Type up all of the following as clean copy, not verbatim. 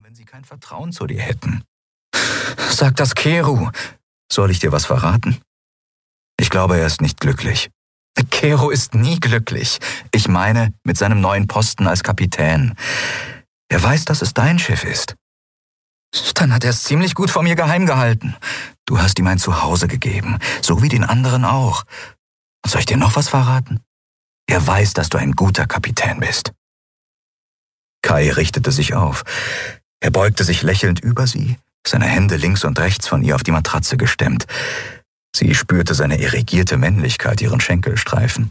wenn sie kein Vertrauen zu dir hätten. Sag das Kero. Soll ich dir was verraten? Ich glaube, er ist nicht glücklich. Kero ist nie glücklich. Ich meine, mit seinem neuen Posten als Kapitän. Er weiß, dass es dein Schiff ist. Dann hat er es ziemlich gut vor mir geheim gehalten. Du hast ihm ein Zuhause gegeben, so wie den anderen auch. Und soll ich dir noch was verraten? Er weiß, dass du ein guter Kapitän bist. Kai richtete sich auf. Er beugte sich lächelnd über sie, seine Hände links und rechts von ihr auf die Matratze gestemmt. Sie spürte seine irrigierte Männlichkeit ihren Schenkelstreifen.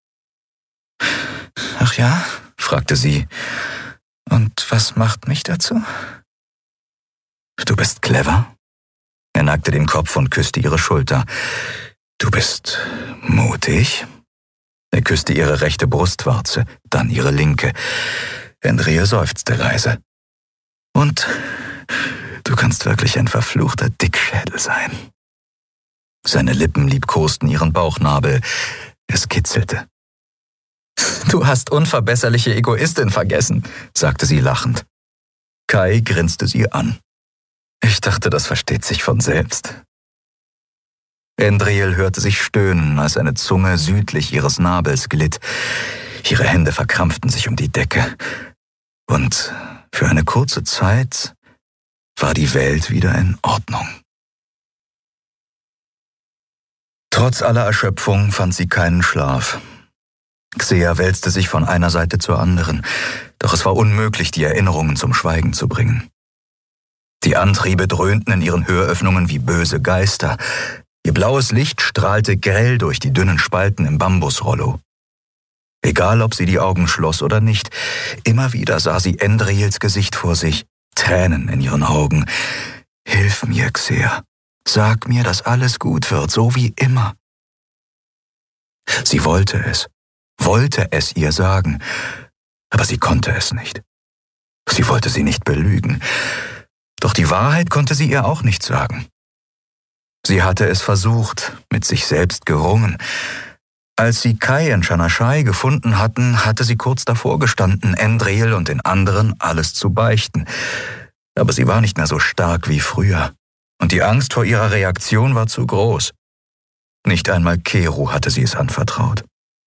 »Ach ja?« fragte sie. »Und was macht mich dazu?« »Du bist clever?« Er neigte den Kopf und küsste ihre Schulter. »Du bist mutig?« Er küsste ihre rechte Brustwarze, dann ihre linke. Endril seufzte leise. »Und du kannst wirklich ein verfluchter Dickschädel sein.« Seine Lippen liebkosten ihren Bauchnabel. Es kitzelte. »Du hast unverbesserliche Egoistin vergessen«, sagte sie lachend. Kai grinste sie an. »Ich dachte, das versteht sich von selbst.« Endril hörte sich stöhnen, als eine Zunge südlich ihres Nabels glitt. Ihre Hände verkrampften sich um die Decke. Und für eine kurze Zeit war die Welt wieder in Ordnung. Trotz aller Erschöpfung fand sie keinen Schlaf. Xea wälzte sich von einer Seite zur anderen, doch es war unmöglich, die Erinnerungen zum Schweigen zu bringen. Die Antriebe dröhnten in ihren Höröffnungen wie böse Geister. Ihr blaues Licht strahlte grell durch die dünnen Spalten im Bambusrollo. Egal, ob sie die Augen schloss oder nicht, immer wieder sah sie Endrils Gesicht vor sich, Tränen in ihren Augen. »Hilf mir, Xea. Sag mir, dass alles gut wird, so wie immer.« Sie wollte es ihr sagen, aber sie konnte es nicht. Sie wollte sie nicht belügen, doch die Wahrheit konnte sie ihr auch nicht sagen. Sie hatte es versucht, mit sich selbst gerungen. Als sie Kai in Chanashai gefunden hatten, hatte sie kurz davor gestanden, Endril und den anderen alles zu beichten. Aber sie war nicht mehr so stark wie früher, und die Angst vor ihrer Reaktion war zu groß. Nicht einmal Kero hatte sie es anvertraut.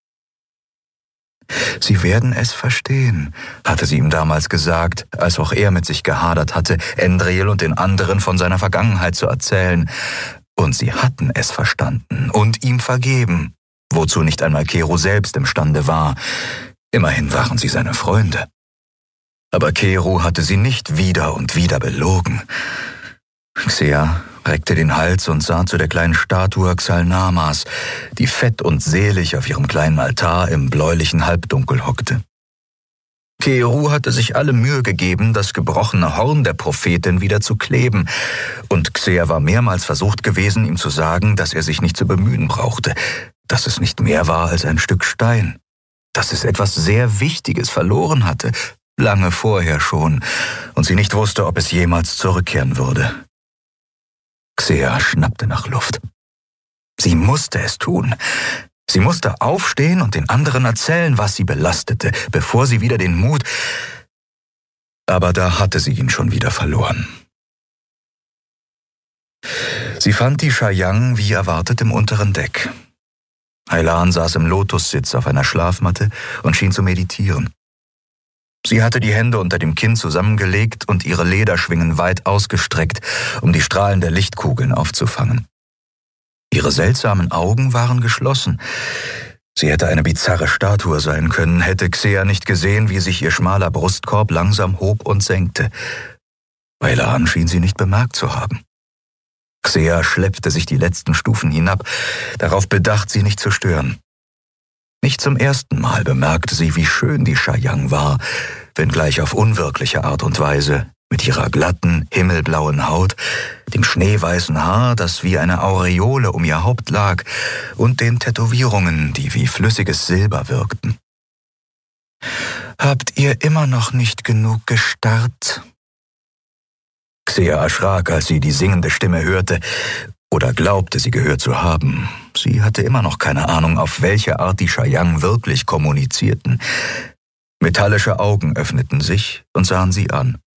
»Sie werden es verstehen«, hatte sie ihm damals gesagt, als auch er mit sich gehadert hatte, Endril und den anderen von seiner Vergangenheit zu erzählen. Und sie hatten es verstanden und ihm vergeben, wozu nicht einmal Kero selbst imstande war. Immerhin waren sie seine Freunde. Aber Kero hatte sie nicht wieder und wieder belogen. Xea reckte den Hals und sah zu der kleinen Statue Xalnamas, die fett und selig auf ihrem kleinen Altar im bläulichen Halbdunkel hockte. Kero hatte sich alle Mühe gegeben, das gebrochene Horn der Prophetin wieder zu kleben, und Xea war mehrmals versucht gewesen, ihm zu sagen, dass er sich nicht zu bemühen brauchte, dass es nicht mehr war als ein Stück Stein, dass es etwas sehr Wichtiges verloren hatte, lange vorher schon, und sie nicht wusste, ob es jemals zurückkehren würde. Xea schnappte nach Luft. Sie musste es tun. Sie musste aufstehen und den anderen erzählen, was sie belastete, bevor sie wieder den Mut... Aber da hatte sie ihn schon wieder verloren. Sie fand die Shayang wie erwartet im unteren Deck. Aylan saß im Lotussitz auf einer Schlafmatte und schien zu meditieren. Sie hatte die Hände unter dem Kinn zusammengelegt und ihre Lederschwingen weit ausgestreckt, um die Strahlen der Lichtkugeln aufzufangen. Ihre seltsamen Augen waren geschlossen. Sie hätte eine bizarre Statue sein können, hätte Xea nicht gesehen, wie sich ihr schmaler Brustkorb langsam hob und senkte. Aylan schien sie nicht bemerkt zu haben. Xea schleppte sich die letzten Stufen hinab, darauf bedacht, sie nicht zu stören. Nicht zum ersten Mal bemerkte sie, wie schön die Shayang war, wenngleich auf unwirkliche Art und Weise, mit ihrer glatten, himmelblauen Haut, dem schneeweißen Haar, das wie eine Aureole um ihr Haupt lag, und den Tätowierungen, die wie flüssiges Silber wirkten. »Habt ihr immer noch nicht genug gestarrt?« Xea erschrak, als sie die singende Stimme hörte, oder glaubte, sie gehört zu haben. Sie hatte immer noch keine Ahnung, auf welche Art die Shayang wirklich kommunizierten. Metallische Augen öffneten sich und sahen sie an.